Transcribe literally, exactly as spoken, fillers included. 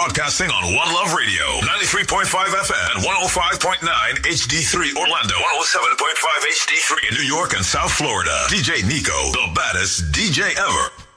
broadcasting on One Love Radio, ninety-three point five F M and one oh five point nine H D three Orlando, one oh seven point five H D three in New York and South Florida. D J Nico, the baddest D J ever.